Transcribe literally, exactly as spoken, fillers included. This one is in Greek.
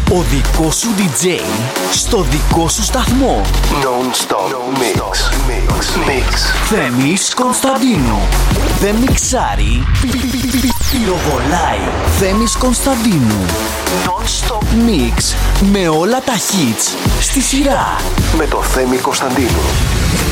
Ο δικός σου ντι τζέι στο δικό σου σταθμό. Non-stop mix. Mix. Mix. Θέμης Κωνσταντίνου. Δεν μιξάρει, πυροβολάει. Θέμης Κωνσταντίνου. Non-stop mix με όλα τα hits στη σειρά. Με το Θέμη Κωνσταντίνου.